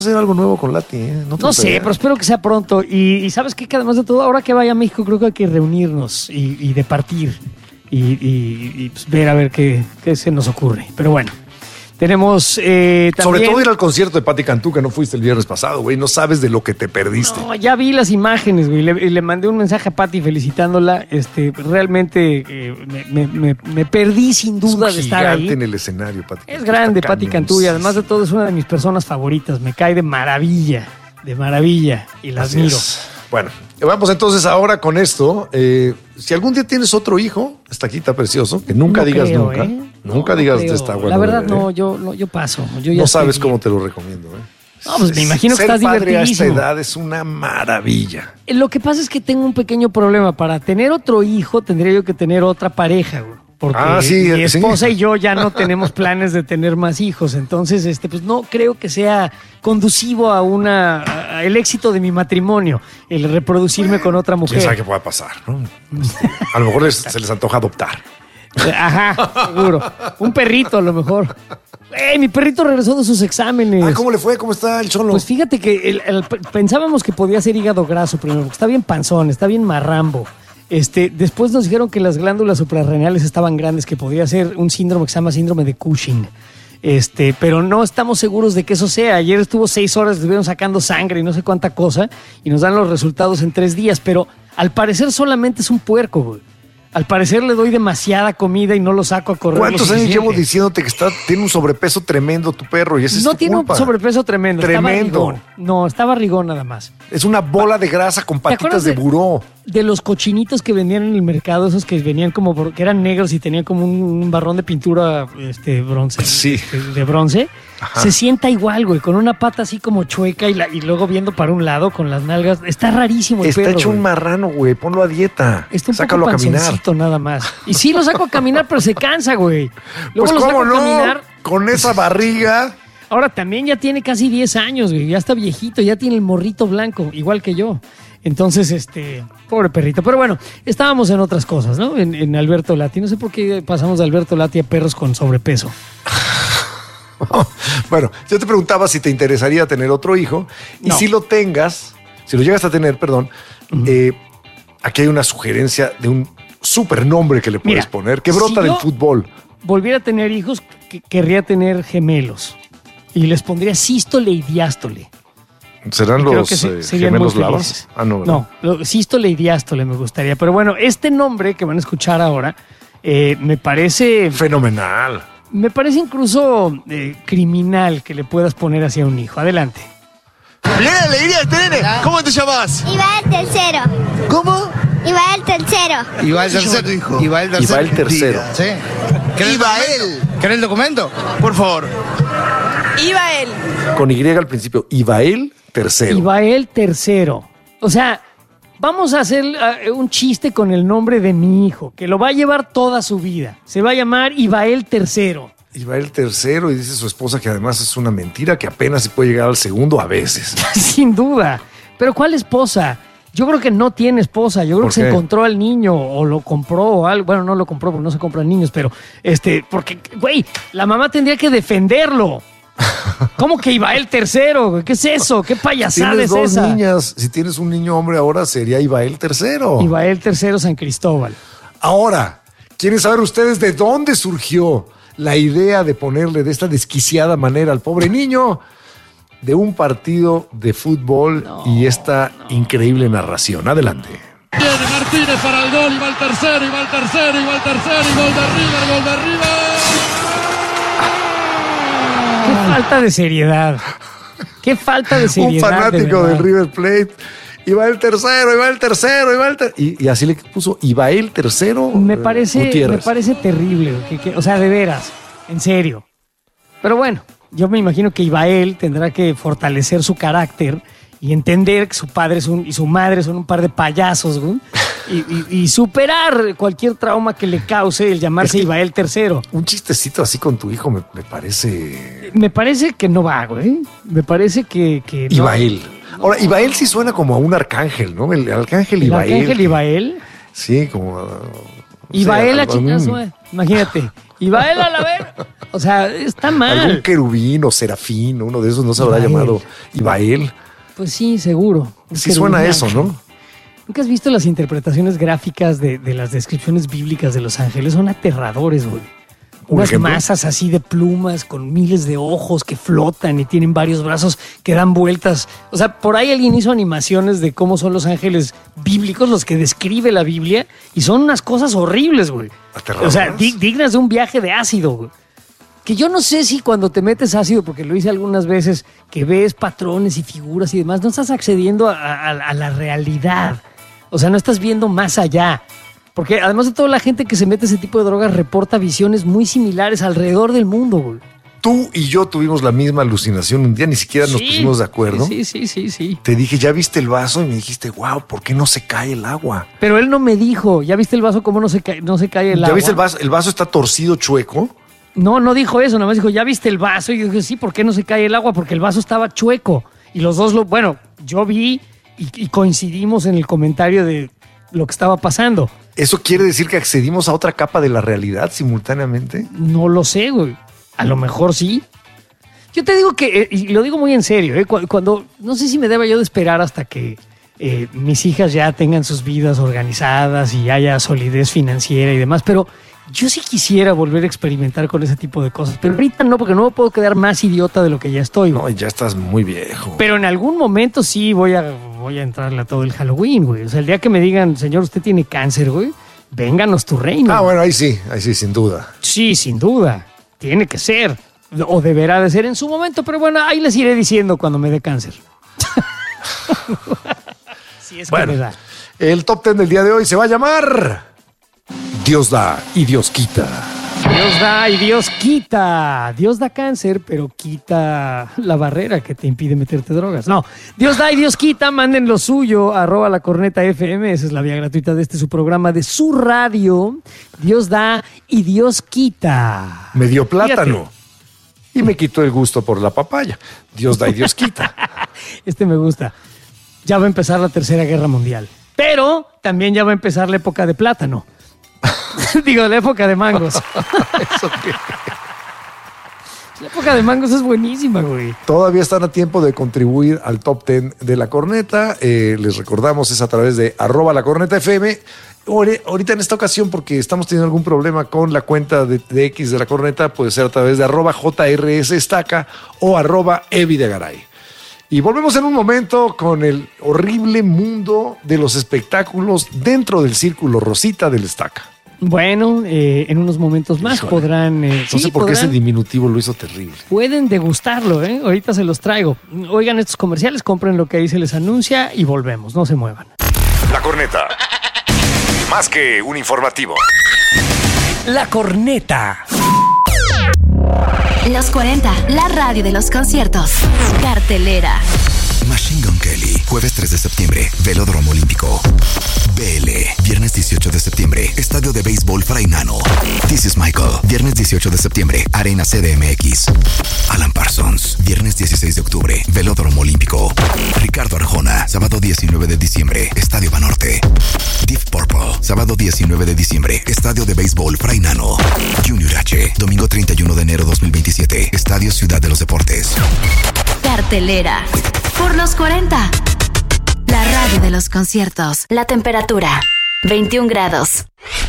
hacer algo nuevo con Lati, ¿eh? No sé, pero espero que sea pronto. Y ¿sabes qué? Que además de todo, ahora que vaya a México, creo que hay que reunirnos y departir y pues ver a ver qué se nos ocurre. Pero bueno, tenemos también... Sobre todo ir al concierto de Pati Cantú, que no fuiste el viernes pasado, güey. No sabes de lo que te perdiste. No, ya vi las imágenes, güey. Le mandé un mensaje a Pati felicitándola. Realmente me perdí sin duda de estar ahí. En el escenario, Pati Cantú. Es grande Pati Cantú y además de todo es una de mis personas favoritas. Me cae de maravilla y la admiro. Bueno, vamos entonces ahora con esto. Si algún día tienes otro hijo, estaquita precioso, que nunca digas creo, nunca. Nunca No digas creo. de esta buena. La verdad, yo paso. Yo ya no sabes estoy cómo bien. te lo recomiendo, No, pues me imagino que estás Ser padre a esta divertidísimo. edad es una maravilla. Lo que pasa es que tengo un pequeño problema. Para tener otro hijo tendría yo que tener otra pareja, güey. Porque mi esposa y yo ya no tenemos planes de tener más hijos. Entonces, pues no creo que sea conducivo a el éxito de mi matrimonio, el reproducirme con otra mujer. ¿Quién sabe qué pueda pasar, no? A lo mejor se les antoja adoptar. Ajá, seguro. Un perrito a lo mejor. Mi perrito regresó de sus exámenes. ¿Cómo le fue? ¿Cómo está el cholo? Pues fíjate que pensábamos que podía ser hígado graso primero, porque está bien panzón, está bien marrambo. Después nos dijeron que las glándulas suprarrenales estaban grandes, que podía ser un síndrome que se llama síndrome de Cushing. Pero no estamos seguros de que eso sea. Ayer estuvo 6 horas, estuvieron sacando sangre y no sé cuánta cosa, y nos dan los resultados en 3 días, pero al parecer solamente es un puerco, güey. Al parecer le doy demasiada comida y no lo saco a correr. ¿Cuántos años llevo diciéndote que tiene un sobrepeso tremendo tu perro? Y ese es no tu tiene culpa. un sobrepeso tremendo. Tremendo. Está barrigón. No, está barrigón nada más. Es una bola de grasa con patitas de buró. De los cochinitos que vendían en el mercado, esos que venían que eran negros y tenían como un barrón de pintura bronce. Sí. De bronce. Ajá. Se sienta igual, güey, con una pata así como chueca y luego viendo para un lado con las nalgas. Está rarísimo el perro. Está hecho güey. un marrano, güey. Ponlo a dieta. Está un Sácalo poco a caminar. panzoncito nada más. Y sí lo saco a caminar, pero se cansa, güey. Luego Pues lo saco cómo a no, caminar. con esa barriga. Ahora también ya tiene casi 10 años, güey. Ya está viejito, ya tiene el morrito blanco, igual que yo. Entonces, pobre perrito. Pero bueno, estábamos en otras cosas, ¿no? En Alberto Lati. No sé por qué pasamos de Alberto Lati a perros con sobrepeso. Bueno, yo te preguntaba si te interesaría tener otro hijo. Y No. si lo llegas a tener, perdón, aquí hay una sugerencia de un super nombre que le puedes poner, que brota si del yo fútbol. Volviera a tener hijos, querría tener gemelos. Y les pondría sístole y diástole. ¿Serán Creo los que serían gemelos muy lavas? felices. Ah, no, ¿verdad? No, sístole y diástole me gustaría. Pero bueno, este nombre que van a escuchar ahora me parece Fenomenal. incluso criminal que le puedas poner hacia un hijo. Adelante. ¡Viene la alegría de este nene! ¿Cómo te llamas? Iba el tercero. ¿Cómo? Iba el tercero. Iba el tercero, hijo. Iba el tercero. Sí. Iba él. ¿Querés el documento? Por favor. Iba él. Con Y al principio. Ibael tercero. Ibael tercero. O sea, vamos a hacer un chiste con el nombre de mi hijo, que lo va a llevar toda su vida. Se va a llamar Ibael tercero. Ibael tercero, y dice su esposa que además es una mentira, que apenas se puede llegar al segundo a veces. Sin duda. Pero ¿cuál esposa? Yo creo que no tiene esposa. Yo creo que se encontró al niño o lo compró o algo. Bueno, no lo compró porque no se compran niños, pero porque, güey, la mamá tendría que defenderlo. ¿Cómo que Ibael tercero, güey? ¿Qué es eso? ¿Qué payasada Tienes es dos esa? niñas. Si tienes un niño hombre ahora, sería Ibael tercero. Ibael tercero San Cristóbal. Ahora, ¿quieren saber ustedes de dónde surgió la idea de ponerle de esta desquiciada manera al pobre niño? De un partido de fútbol y esta increíble narración. Adelante. Viene Martínez para el gol, y va el tercero, y va el tercero, y va el tercero, y gol de River, gol de River. Qué falta de seriedad. Qué falta de seriedad. Un fanático de del River Plate. Iba el tercero, iba el tercero, iba el tercero. Y así le puso Ibael tercero. Me parece Gutiérrez. terrible. O sea, de veras. En serio. Pero bueno, yo me imagino que Ibael tendrá que fortalecer su carácter y entender que su padre y su madre son un par de payasos, güey. Y superar cualquier trauma que le cause el llamarse Ibael tercero. Un chistecito así con tu hijo me parece... Me parece que no va, güey. Me parece que no. Ibael. Ahora, Ibael sí suena como a un arcángel, ¿no? El arcángel Ibael. ¿El arcángel Ibael? Sí, como... Y va él a chingazo, imagínate. Y va él a la ver. O sea, está mal. Algún querubín o serafín, uno de esos no se habrá llamado Ibael. Pues sí, seguro. Sí suena eso, ¿no? ¿Nunca has visto las interpretaciones gráficas de las descripciones bíblicas de los ángeles? Son aterradores, güey. Unas masas así de plumas con miles de ojos que flotan y tienen varios brazos que dan vueltas. O sea, por ahí alguien hizo animaciones de cómo son los ángeles bíblicos, los que describe la Biblia, y son unas cosas horribles, güey. O sea, dignas de un viaje de ácido, güey. Que yo no sé si cuando te metes ácido, porque lo hice algunas veces, que ves patrones y figuras y demás, no estás accediendo a la realidad. O sea, no estás viendo más allá. Porque además de toda la gente que se mete ese tipo de drogas reporta visiones muy similares alrededor del mundo, güey. Tú y yo tuvimos la misma alucinación un día, ni siquiera nos pusimos de acuerdo. Sí. Te dije, ¿ya viste el vaso? Y me dijiste, wow, ¿por qué no se cae el agua? Pero él no me dijo, ¿ya viste el vaso cómo no se cae el agua? ¿Ya viste el vaso? ¿El vaso está torcido, chueco? No dijo eso, nada más dijo, ¿ya viste el vaso? Y yo dije, sí, ¿por qué no se cae el agua? Porque el vaso estaba chueco. Y los dos, yo vi y coincidimos en el comentario de lo que estaba pasando. ¿Eso quiere decir que accedimos a otra capa de la realidad simultáneamente? No lo sé, güey. A lo mejor sí. Yo te digo que, y lo digo muy en serio, cuando no sé si me deba yo de esperar hasta que mis hijas ya tengan sus vidas organizadas y haya solidez financiera y demás, pero yo sí quisiera volver a experimentar con ese tipo de cosas. Pero ahorita no, porque no me puedo quedar más idiota de lo que ya estoy, güey. No, ya estás muy viejo. Pero en algún momento sí voy a entrarle a todo el Halloween, güey. O sea, el día que me digan, señor, usted tiene cáncer, güey, vénganos tu reino. Ah, bueno, ahí sí, sin duda. Sí, sin duda. Tiene que ser. O deberá de ser en su momento, pero bueno, ahí les iré diciendo cuando me dé cáncer. Sí, es que me da. El top 10 del día de hoy se va a llamar Dios da y Dios quita. Dios da y Dios quita. Dios da cáncer, pero quita la barrera que te impide meterte drogas. No, Dios da y Dios quita. Manden lo suyo, @lacornetafm. Esa es la vía gratuita de su programa de su radio. Dios da y Dios quita. Me dio plátano. Fíjate. Y me quitó el gusto por la papaya. Dios da y Dios quita. Me gusta. Ya va a empezar la Tercera Guerra Mundial. Pero también ya va a empezar la época de plátano. Digo, la época de mangos. ¿Eso qué? La época de mangos es buenísima, güey. Todavía están a tiempo de contribuir al top 10 de La Corneta. Les recordamos, es a través de @lacornetafm. Ahorita en esta ocasión, porque estamos teniendo algún problema con la cuenta de X de La Corneta, puede ser a través de @JRSestaca o @evidegaray. Y volvemos en un momento con el horrible mundo de los espectáculos dentro del círculo rosita del Estaca. Bueno, en unos momentos más podrán... no sé por qué ese diminutivo lo hizo terrible. Pueden degustarlo, ¿eh? Ahorita se los traigo. Oigan estos comerciales, compren lo que ahí se les anuncia y volvemos. No se muevan. La Corneta. Más que un informativo. La Corneta. Los 40, la radio de los conciertos. Cartelera. Machine Gun Kelly, jueves 3 de septiembre, Velódromo Olímpico. BL, viernes 18 de septiembre, Estadio de Béisbol Fray Nano. This is Michael, viernes 18 de septiembre, Arena CDMX. Alan Parsons, viernes 16 de octubre, Velódromo Olímpico. Ricardo Arjona, sábado 19 de diciembre, Estadio Banorte. Deep Purple, sábado 19 de diciembre, Estadio de Béisbol Fray Nano. Junior H, domingo 31 de enero 2027, Estadio Ciudad de los Deportes. Cartelera. Por los 40. La radio de los conciertos. La temperatura, 21 grados.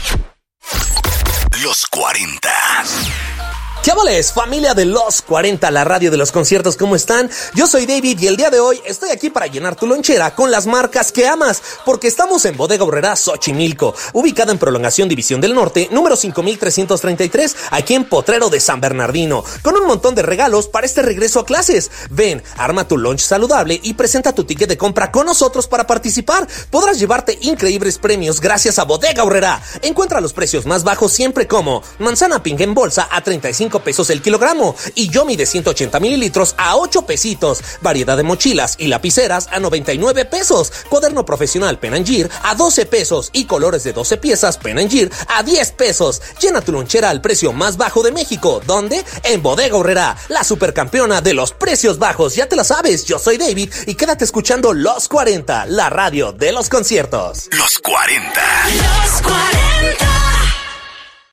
Los 40. ¿Qué vales, familia de los 40, la radio de los conciertos? ¿Cómo están? Yo soy David y el día de hoy estoy aquí para llenar tu lonchera con las marcas que amas, porque estamos en Bodega Aurrerá Xochimilco, ubicada en Prolongación División del Norte, número 5333, aquí en Potrero de San Bernardino, con un montón de regalos para este regreso a clases. Ven, arma tu lunch saludable y presenta tu ticket de compra con nosotros para participar. Podrás llevarte increíbles premios gracias a Bodega Aurrerá. Encuentra los precios más bajos siempre como manzana pink en bolsa a 35 pesos el kilogramo y Yomi de 180 mililitros a 8 pesitos, variedad de mochilas y lapiceras a 99 pesos, cuaderno profesional Pen & Gear a 12 pesos y colores de 12 piezas Pen & Gear a 10 pesos. Llena tu lonchera al precio más bajo de México. ¿Dónde? En Bodega Aurrerá, la supercampeona de los precios bajos. Ya te la sabes, yo soy David y quédate escuchando Los 40, la radio de los conciertos. Los 40. Los 40.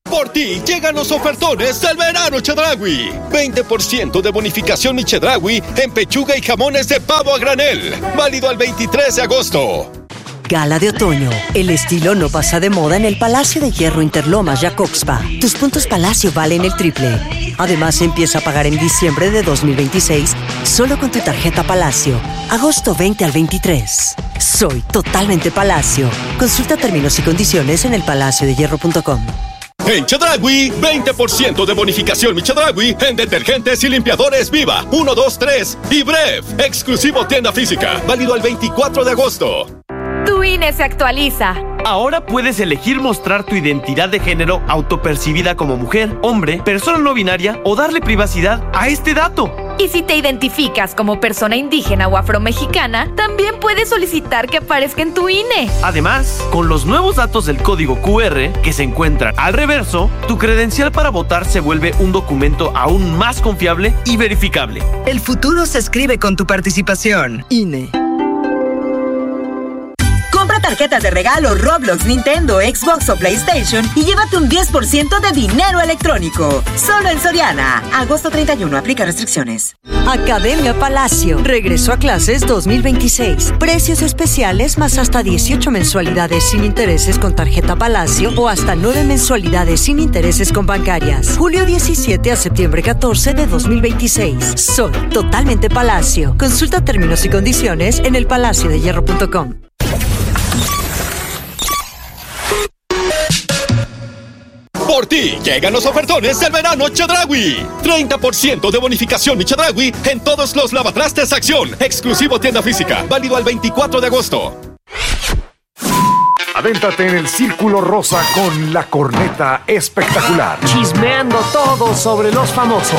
Por ti llegan los ofertones del verano Chedraui. 20% de bonificación Mi Chedraui en pechuga y jamones de pavo a granel. Válido al 23 de agosto. Gala de otoño. El estilo no pasa de moda en el Palacio de Hierro Interlomas Jacobspa. Tus puntos Palacio valen el triple. Además, empieza a pagar en diciembre de 2026 solo con tu tarjeta Palacio. Agosto 20 al 23. Soy totalmente Palacio. Consulta términos y condiciones en elpalaciodehierro.com. En Chedraui, 20% de bonificación Mi Chedraui en detergentes y limpiadores Viva, 1, 2, 3 y Brev. Exclusivo tienda física. Válido al 24 de agosto. Tu INE se actualiza. Ahora puedes elegir mostrar tu identidad de género autopercibida como mujer, hombre, persona no binaria o darle privacidad a este dato. Y si te identificas como persona indígena o afromexicana, también puedes solicitar que aparezca en tu INE. Además, con los nuevos datos del código QR que se encuentran al reverso, tu credencial para votar se vuelve un documento aún más confiable y verificable. El futuro se escribe con tu participación. INE. Compra tarjetas de regalo Roblox, Nintendo, Xbox o PlayStation y llévate un 10% de dinero electrónico. Solo en Soriana. Agosto 31. Aplica restricciones. Academia Palacio. Regreso a clases 2026. Precios especiales más hasta 18 mensualidades sin intereses con tarjeta Palacio o hasta 9 mensualidades sin intereses con bancarias. Julio 17 a septiembre 14 de 2026. Soy totalmente Palacio. Consulta términos y condiciones en elpalaciodehierro.com. Por ti llegan los ofertones del verano Chedraui. 30% de bonificación Mi Chedraui en todos los lavatrastes Acción. Exclusivo tienda física. Válido al 24 de agosto. Avéntate en el Círculo Rosa con la corneta espectacular. Chismeando todo sobre los famosos.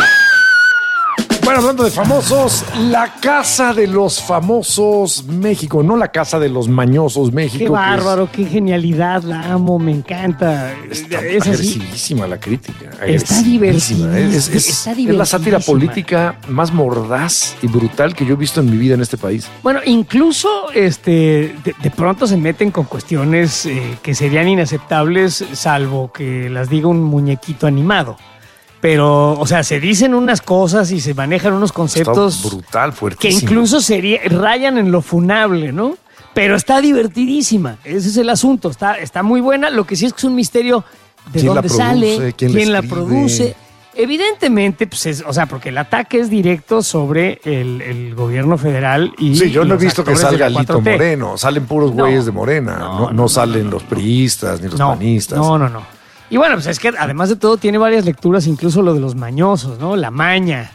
Bueno, hablando de famosos, la Casa de los Famosos México, no la Casa de los Mañosos México. Qué bárbaro, qué genialidad, la amo, me encanta. Está es agresivísima la crítica. Está divertidísima. Es la sátira política más mordaz y brutal que yo he visto en mi vida en este país. Bueno, incluso de pronto se meten con cuestiones que serían inaceptables, salvo que las diga un muñequito animado. Pero, o sea, se dicen unas cosas y se manejan unos conceptos está brutal, fuertísimo, que incluso rayan en lo funable, ¿no? Pero está divertidísima, ese es el asunto, está muy buena. Lo que sí es que es un misterio de dónde sale, quién la produce. Evidentemente, pues porque el ataque es directo sobre el gobierno federal y sí, yo no he visto que salga Lito 4T. Moreno, salen puros güeyes de Morena, no salen los priistas ni los panistas. No. Y bueno, pues es que además de todo tiene varias lecturas, incluso lo de los mañosos, ¿no? La maña,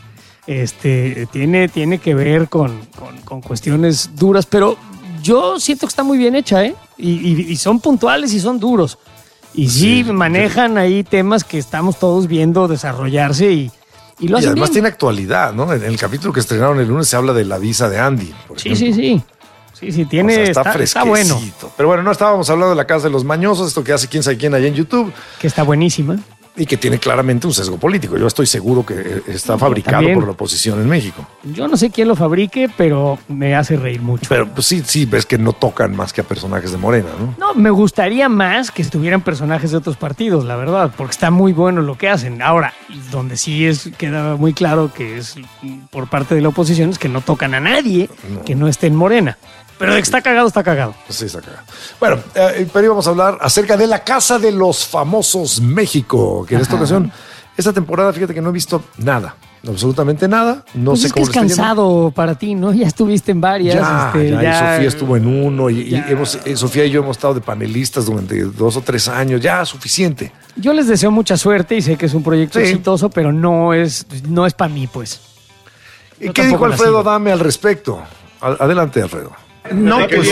tiene que ver con cuestiones duras, pero yo siento que está muy bien hecha, ¿eh? Y son puntuales y son duros. Y sí manejan ahí temas que estamos todos viendo desarrollarse y lo hacen además bien. tiene actualidad, ¿no? En el capítulo que estrenaron el lunes se habla de la visa de Andy, por ejemplo. Sí, tiene, o sea, está bueno. Pero bueno, no estábamos hablando de la Casa de los Mañosos, esto que hace quién sabe quién allá en YouTube. Que está buenísima. Y que tiene claramente un sesgo político. Yo estoy seguro que está fabricado también por la oposición en México. Yo no sé quién lo fabrique, pero me hace reír mucho. Pero pues sí, ves que no tocan más que a personajes de Morena, ¿no? No, me gustaría más que estuvieran personajes de otros partidos, la verdad, porque está muy bueno lo que hacen. Ahora, donde sí queda muy claro que es por parte de la oposición es que no tocan a nadie que no esté en Morena. Pero de que está cagado, está cagado. Sí, está cagado. Bueno, pero íbamos a hablar acerca de la Casa de los Famosos México, que en esta ocasión, esta temporada, fíjate que no he visto nada, absolutamente nada. No pues sé es cómo que es cansado para ti, ¿no? Ya estuviste en varias. Ya, y Sofía estuvo en uno, y Sofía y yo hemos estado de panelistas durante 2 o 3 años, ya, suficiente. Yo les deseo mucha suerte y sé que es un proyecto exitoso, pero no es para mí, pues. ¿Y qué dijo Alfredo Adame al respecto? Adelante, Alfredo. No, pues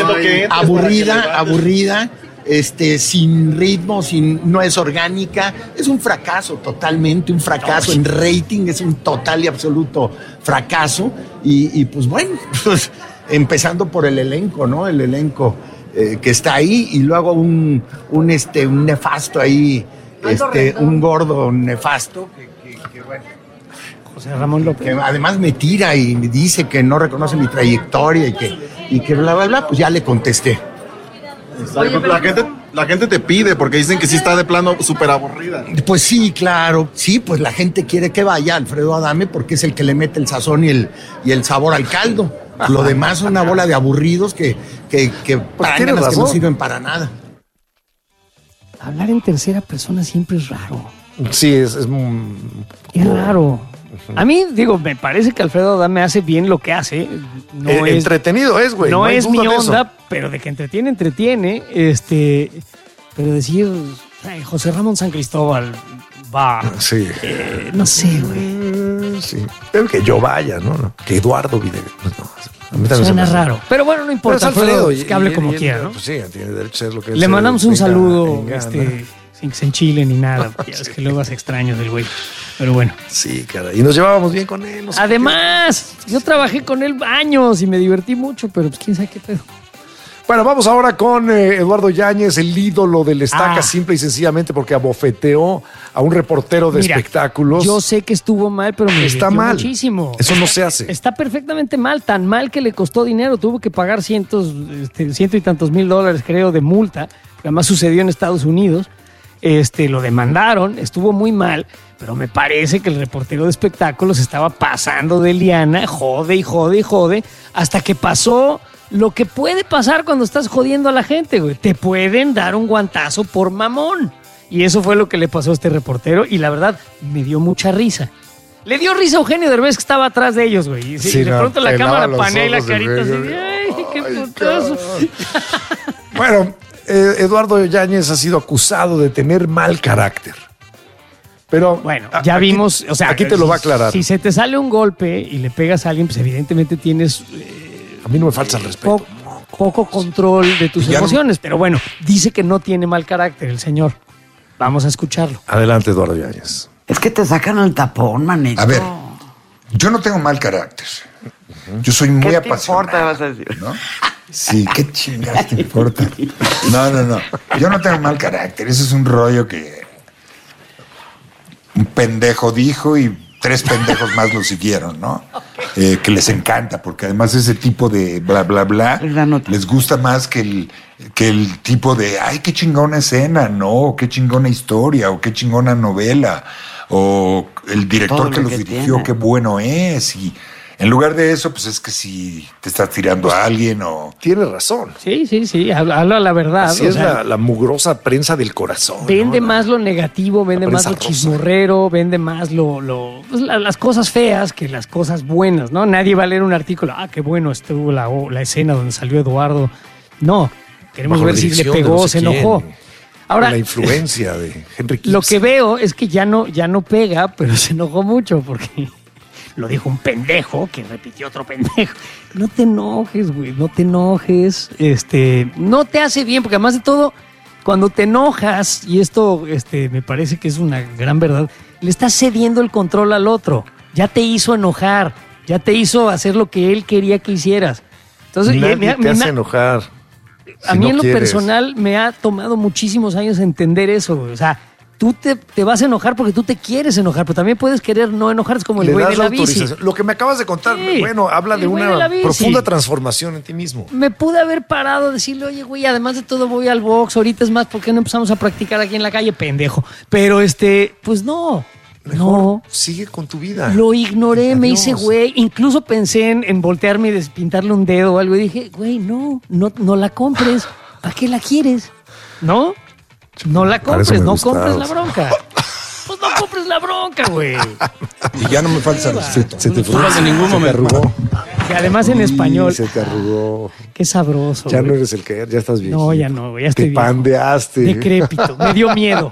aburrida, sin ritmo, no es orgánica, es un fracaso totalmente, un fracaso en rating, es un total y absoluto fracaso y pues bueno, pues, empezando por el elenco, ¿no? El elenco que está ahí y luego un nefasto ahí, un gordo nefasto que bueno. José Ramón López. Que además me tira y me dice que no reconoce mi trayectoria y que bla, bla, bla, pues ya le contesté. Oye, la gente te pide porque dicen que sí está de plano súper aburrida. Pues sí, claro. Sí, pues la gente quiere que vaya Alfredo Adame porque es el que le mete el sazón y el sabor al caldo. Lo demás son una bola de aburridos que pránganas que no sirven para nada. Hablar en tercera persona siempre es raro. Sí, es raro. A mí, me parece que Alfredo Adame hace bien lo que hace. No es entretenido, güey. No es mi onda, pero de que entretiene. Pero decir, José Ramón San Cristóbal va. Sí. No sé, güey. Sí. Pero que yo vaya, ¿no? Que Eduardo Videgaray. A mí también suena raro. Pero bueno, no importa. Alfredo, que hable como quiera, ¿no? Pues sí, tiene derecho a ser lo que Le mandamos un saludo, sin que se enchile ni nada. Es que luego hace extraño del güey. Pero bueno. Sí, cara. Y nos llevábamos bien con él. Además, yo trabajé con él años y me divertí mucho, pero pues quién sabe qué pedo. Bueno, vamos ahora con Eduardo Yáñez, el ídolo del Estaca, simple y sencillamente porque abofeteó a un reportero de espectáculos. Yo sé que estuvo mal, pero me está mal muchísimo. Eso no se hace. Está perfectamente mal, tan mal que le costó dinero. Tuvo que pagar ciento y tantos $1,000, creo, de multa. Además sucedió en Estados Unidos. Lo demandaron, estuvo muy mal, pero me parece que el reportero de espectáculos estaba pasando de liana, jode, hasta que pasó lo que puede pasar cuando estás jodiendo a la gente, güey. Te pueden dar un guantazo por mamón. Y eso fue lo que le pasó a este reportero y la verdad me dio mucha risa. Le dio risa a Eugenio Derbez que estaba atrás de ellos, güey. Y de pronto la cámara panea y la carita así, ¡ay, qué putazo! Bueno, Eduardo Yáñez ha sido acusado de tener mal carácter. Pero bueno, ya vimos, o sea, aquí te lo va a aclarar. Si se te sale un golpe y le pegas a alguien, pues evidentemente tienes a mí no me falta el respeto. Poco control de tus emociones, pero bueno, dice que no tiene mal carácter el señor. Vamos a escucharlo. Adelante, Eduardo Yáñez. Es que te sacan el tapón, manito. A ver, yo no tengo mal carácter. Yo soy muy apasionado. ¿Qué te importa, vas a decir? ¿No? Sí, qué chingas te importa. No. Yo no tengo mal carácter. Eso es un rollo que un pendejo dijo y 3 pendejos más lo siguieron, ¿no? Que les encanta, porque además ese tipo de bla, bla, bla les gusta más que el tipo de, ay, qué chingona escena, ¿no? Qué chingona historia, o qué chingona novela, o el director que los dirigió, qué bueno es, y en lugar de eso, pues es que si te estás tirando a alguien o... Tienes razón. Sí, habla la verdad. Así es la mugrosa prensa del corazón. Vende más lo negativo, vende más lo chismorrero, vende más las cosas feas que las cosas buenas, ¿no? Nadie va a leer un artículo, qué bueno estuvo la escena donde salió Eduardo. No, queremos ver si le pegó, se enojó. Ahora, la influencia de Henry Kissinger. Lo que veo es que ya no pega, pero se enojó mucho porque... Lo dijo un pendejo que repitió otro pendejo. No te enojes, güey, no te enojes. No te hace bien, porque además de todo, cuando te enojas, y esto me parece que es una gran verdad, le estás cediendo el control al otro. Ya te hizo enojar, ya te hizo hacer lo que él quería que hicieras. Entonces, nadie te hace enojar. A mí en lo personal me ha tomado muchísimos años entender eso, güey. O sea, tú te vas a enojar porque tú te quieres enojar, pero también puedes querer no enojar, es como el güey de la bici. Lo que me acabas de contar, habla de una profunda transformación en ti mismo. Me pude haber parado a decirle, oye, güey, además de todo voy al box, ahorita es más, ¿por qué no empezamos a practicar aquí en la calle? Pendejo. Pero pues no. Mejor sigue con tu vida. Lo ignoré, adiós. Me hice güey. Incluso pensé en voltearme y despintarle un dedo o algo. Y dije, güey, no la compres. ¿Para qué la quieres? ¿No? No la compres, no compres la bronca. Pues no compres la bronca, güey. Y ya no me falta respeto. Se te fue en ningún momento. Que además en español. Se te arrugó. Qué sabroso. Ya no eres el que ya estás bien. No, ya no, ya estoy te pandeaste. Decrépito. Me dio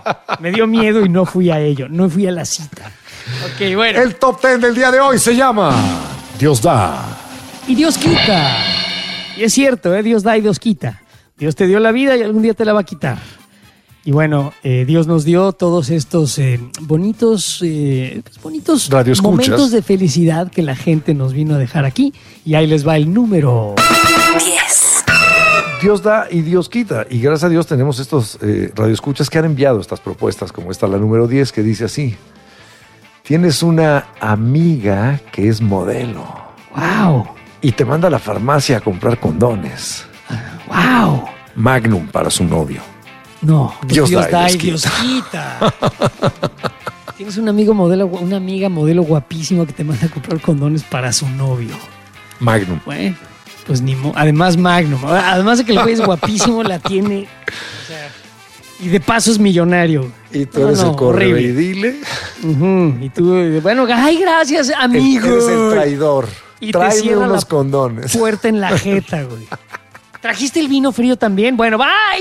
miedo y no fui a ello. No fui a la cita. Ok, bueno. El top 10 del día de hoy se llama Dios da. Y Dios quita. Y es cierto, Dios da y Dios quita. Dios te dio la vida y algún día te la va a quitar. Y bueno, Dios nos dio todos estos bonitos momentos de felicidad que la gente nos vino a dejar aquí. Y ahí les va el número 10. Dios da y Dios quita. Y gracias a Dios tenemos estos radioescuchas que han enviado estas propuestas, como esta, la número 10, que dice así: tienes una amiga que es modelo. ¡Wow! Y te manda a la farmacia a comprar condones. ¡Wow! Magnum para su novio. No, Dios da y Dios quita. Tienes una amiga modelo guapísima que te manda a comprar condones para su novio. Magnum. Bueno, pues además Magnum. Además de que el güey es guapísimo, la tiene. O sea, y de paso es millonario. Y tú eres el correo y dile. Y tú, bueno, ay, gracias, amigo. Eres el traidor. Y tráeme te cierra unos la condones. puerta en la jeta, güey. ¿Trajiste el vino frío también? Bueno, bye.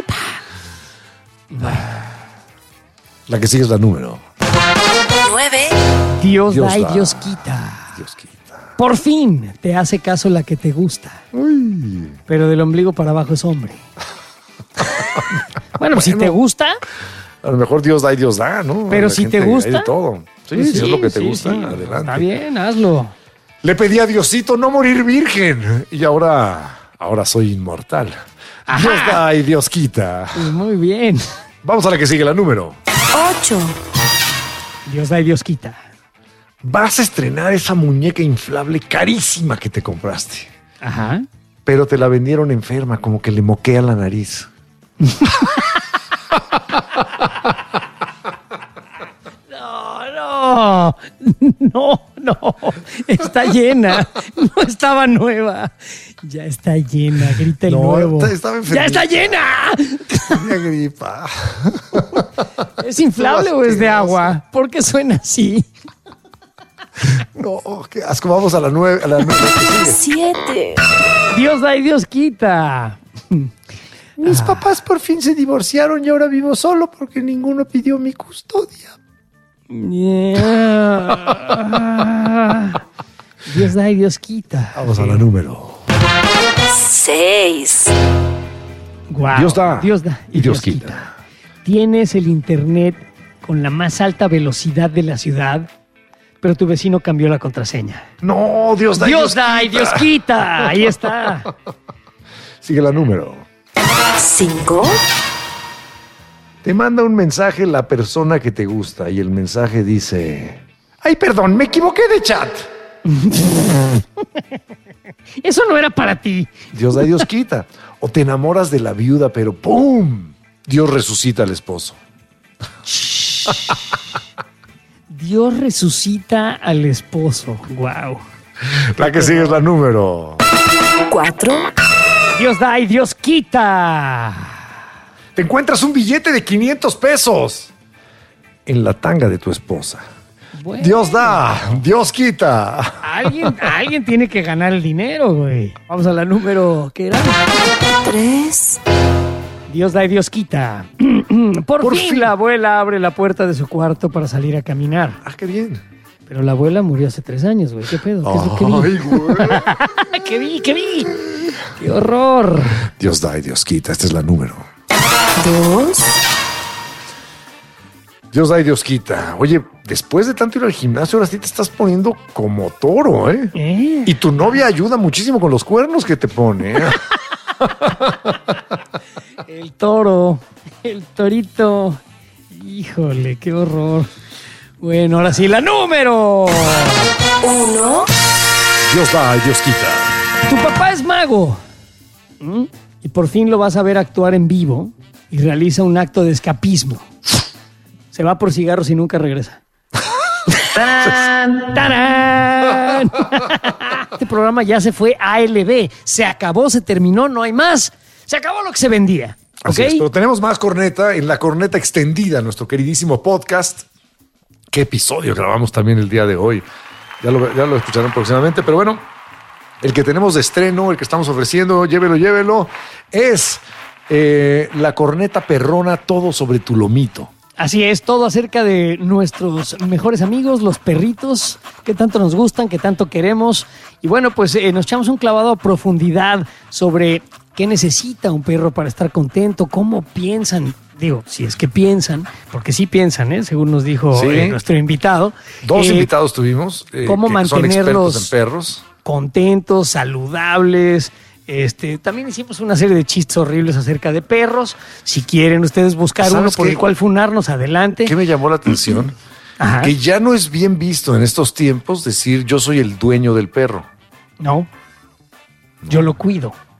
La que sigue es la número 9. Dios da y Dios quita. Dios quita. Por fin te hace caso la que te gusta. Uy. Pero del ombligo para abajo es hombre. Bueno, si te gusta. A lo mejor Dios da y Dios da, ¿no? Pero si te gusta. Hay de todo. Sí, Pues si es lo que te sí, gusta, sí. adelante. Está bien, hazlo. Le pedí a Diosito no morir virgen. Y ahora soy inmortal. Ajá. Dios da y Dios quita. Pues muy bien. Vamos a la que sigue, la número 8. Dios da y Dios quita. Vas a estrenar esa muñeca inflable carísima que te compraste. Ajá. Pero te la vendieron enferma, como que le moquea la nariz. No. Está llena. No estaba nueva. Ya está llena. Grita el nuevo. Estaba enferma. ¡Ya está llena! Tenía gripa. ¿Es inflable o es de agua? ¿Por qué suena así? No, qué asco. Vamos a la 9. A la 9 7. Dios da y Dios quita. Mis papás por fin se divorciaron y ahora vivo solo porque ninguno pidió mi custodia. Dios da y Dios quita. Vamos a la número 6. Wow. Dios da y Dios quita. Tienes el internet con la más alta velocidad de la ciudad, pero tu vecino cambió la contraseña. No, Dios da y Dios quita. Ahí está. Sigue la número 5. Te manda un mensaje la persona que te gusta y el mensaje dice: ay, perdón, me equivoqué de chat. Eso no era para ti. Dios da y Dios quita. O te enamoras de la viuda, pero ¡pum! Dios resucita al esposo. Dios resucita al esposo. Wow. La que sigue es la número 4. Dios da y Dios quita. Te encuentras un billete de 500 pesos en la tanga de tu esposa. Bueno. Dios da, Dios quita. Alguien tiene que ganar el dinero, güey. Vamos a la número, ¿qué era? 3. Dios da y Dios quita. Por fin la abuela abre la puerta de su cuarto para salir a caminar. Ah, qué bien. Pero la abuela murió hace 3 años, güey. ¿Qué pedo? ¿Qué es lo que vi? Ay, güey. ¿Qué vi? ¡Qué horror! Dios da y Dios quita. Esta es la número 2. Dios da y Dios quita. Oye, después de tanto ir al gimnasio, ahora sí te estás poniendo como toro, ¿eh? Y tu novia ayuda muchísimo con los cuernos que te pone, ¿eh? El toro, el torito. Híjole, qué horror. Bueno, ahora sí, la número 1. Dios da y Dios quita. Tu papá es mago. Y por fin lo vas a ver actuar en vivo y realiza un acto de escapismo. Se va por cigarros y nunca regresa. ¡Tarán! ¡Tarán! Este programa ya se fue a ALB. Se acabó, se terminó, no hay más. Se acabó lo que se vendía. Así ¿Ok? es, pero tenemos más corneta en la corneta extendida, nuestro queridísimo podcast. Qué episodio grabamos también el día de hoy. Ya lo escucharán próximamente, pero bueno, el que tenemos de estreno, el que estamos ofreciendo, llévelo, es la corneta perrona, todo sobre tu lomito. Así es, todo acerca de nuestros mejores amigos, los perritos, que tanto nos gustan, que tanto queremos. Y bueno, pues nos echamos un clavado a profundidad sobre qué necesita un perro para estar contento, cómo piensan, digo, si es que piensan, porque sí piensan, según nos dijo nuestro invitado. 2 invitados tuvimos, cómo que mantenerlos son expertos en perros. Contentos, saludables. También hicimos una serie de chistes horribles acerca de perros. Si quieren ustedes buscar uno por el cual funarnos, adelante. ¿Qué me llamó la atención? Ajá. Que ya no es bien visto en estos tiempos decir yo soy el dueño del perro. No. Yo lo cuido. Ajá.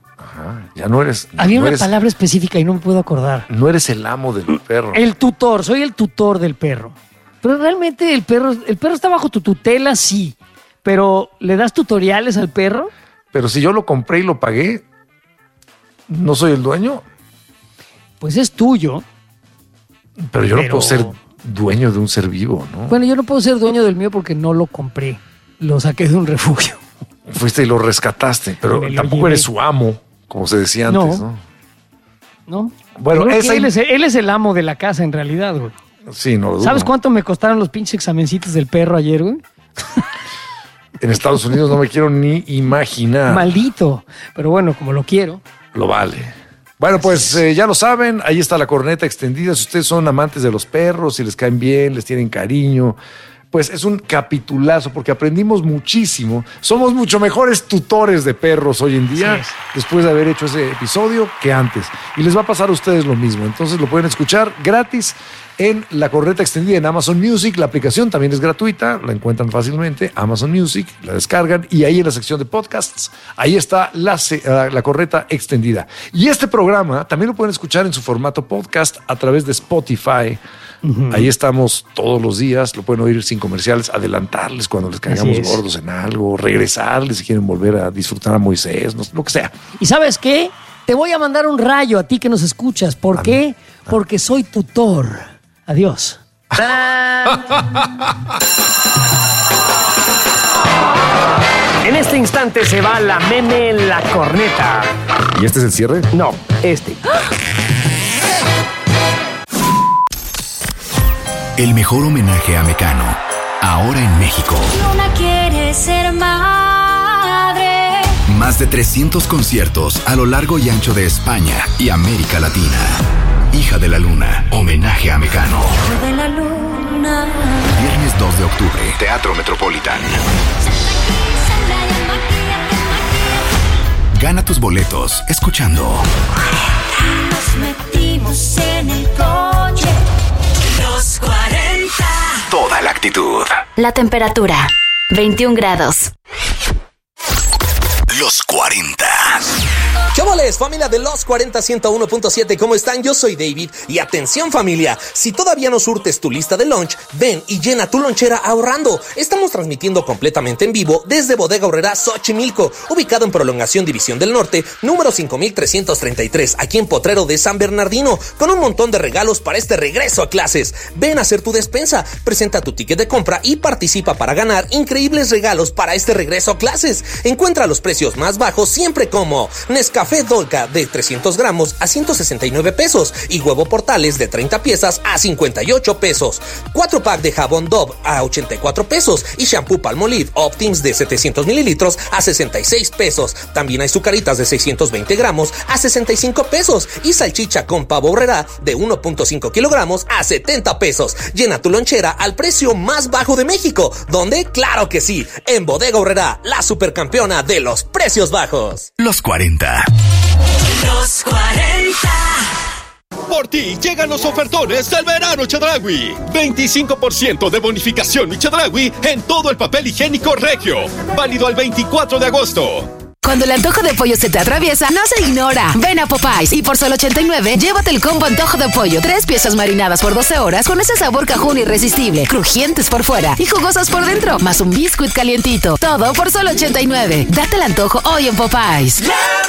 Ya no eres... Había no una eres, palabra específica y no me puedo acordar. No eres el amo del perro. El tutor, soy el tutor del perro. Pero realmente el perro está bajo tu tutela, sí. Pero ¿le das tutoriales al perro? Pero si yo lo compré y lo pagué, ¿no soy el dueño? Pues es tuyo. Pero yo no puedo ser dueño de un ser vivo, ¿no? Bueno, yo no puedo ser dueño del mío porque no lo compré. Lo saqué de un refugio. Fuiste y lo rescataste, pero tampoco eres su amo, como se decía antes, ¿no? No. Bueno, él es el amo de la casa en realidad, güey. Sí, no lo dudo. ¿Sabes cuánto me costaron los pinches examencitos del perro ayer, güey? En Estados Unidos no me quiero ni imaginar. Maldito. Pero bueno, como lo quiero. Lo vale. Bueno, pues ya lo saben, ahí está la corneta extendida. Si ustedes son amantes de los perros, si les caen bien, les tienen cariño, pues es un capitulazo porque aprendimos muchísimo. Somos mucho mejores tutores de perros hoy en día, después de haber hecho ese episodio, que antes. Y les va a pasar a ustedes lo mismo. Entonces lo pueden escuchar gratis en la corneta extendida en Amazon Music. La aplicación también es gratuita, la encuentran fácilmente, Amazon Music, la descargan y ahí en la sección de podcasts, ahí está la corneta extendida. Y este programa también lo pueden escuchar en su formato podcast a través de Spotify. Ahí estamos todos los días, lo pueden oír sin comerciales, adelantarles cuando les caigamos gordos en algo, regresarles si quieren volver a disfrutar a Moisés, lo que sea. ¿Y sabes qué? Te voy a mandar un rayo a ti que nos escuchas. ¿Por qué? Porque soy tutor. Adiós. En este instante se va la meme en la corneta. ¿Y este es el cierre? No, este. El mejor homenaje a Mecano, ahora en México. Luna quiere ser madre. Más de 300 conciertos a lo largo y ancho de España y América Latina. Hija de la Luna, homenaje a Mecano. Hija de la Luna. Viernes 2 de octubre, Teatro Metropolitan. Gana tus boletos escuchando. Nos metimos en el coche. Los 40. Toda la actitud. La temperatura, 21 grados. Los 40. ¿Qué moles, familia de Los 40 101.7? ¿Cómo están? Yo soy David y atención, familia, si todavía no surtes tu lista de lunch, ven y llena tu lonchera ahorrando. Estamos transmitiendo completamente en vivo desde Bodega Aurrerá Xochimilco, ubicado en Prolongación División del Norte, número 5333, aquí en Potrero de San Bernardino, con un montón de regalos para este regreso a clases. Ven a hacer tu despensa, presenta tu ticket de compra y participa para ganar increíbles regalos para este regreso a clases. Encuentra los precios más bajos siempre como Nescafé Dolca de 300 gramos a 169 pesos y huevo Portales de 30 piezas a 58 pesos. 4 pack de jabón Dove a 84 pesos y shampoo Palmolive Optims de 700 mililitros a 66 pesos. También hay sucaritas de 620 gramos a 65 pesos y salchicha con pavo Aurrerá de 1.5 kilogramos a 70 pesos. Llena tu lonchera al precio más bajo de México. ¿Dónde? ¡Claro que sí! En Bodega Aurrerá, la supercampeona de los precios bajos. Los 40. Los 40. Por ti llegan los ofertones del verano Chedraui. 25% de bonificación y Chedraui en todo el papel higiénico Regio. Válido al 24 de agosto. Cuando el antojo de pollo se te atraviesa, no se ignora. Ven a Popeyes y por solo 89, llévate el combo antojo de pollo. 3 piezas marinadas por 12 horas con ese sabor cajún irresistible, crujientes por fuera y jugosas por dentro, más un biscuit calientito. Todo por solo 89. Date el antojo hoy en Popeyes.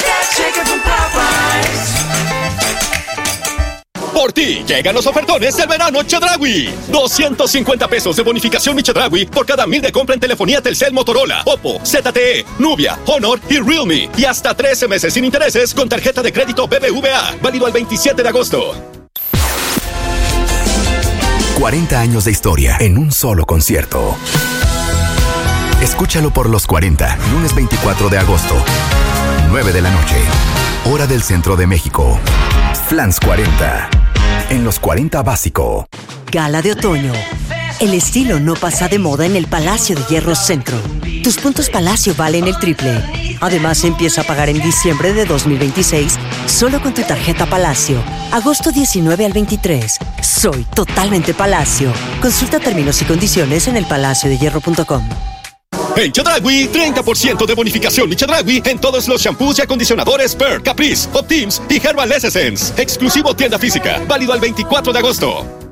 Por ti llegan los ofertones del verano Chedraui. 250 pesos de bonificación y Chedraui por cada 1000 de compra en telefonía Telcel, Motorola, Oppo, ZTE, Nubia, Honor y Realme. Y hasta 13 meses sin intereses con tarjeta de crédito BBVA. Válido al 27 de agosto. 40 años de historia en un solo concierto. Escúchalo por Los 40, lunes 24 de agosto, 9 de la noche, hora del centro de México. Flans 40, en Los 40 Básico. Gala de otoño. El estilo no pasa de moda en el Palacio de Hierro Centro. Tus puntos Palacio valen el triple. Además, empieza a pagar en diciembre de 2026 solo con tu tarjeta Palacio. Agosto 19 al 23. Soy totalmente Palacio. Consulta términos y condiciones en elpalaciodehierro.com. En Chedraui, 30% de bonificación y Chedraui en todos los shampoos y acondicionadores Per, Caprice, Optims y Herbal Essence. Exclusivo tienda física, válido al 24 de agosto.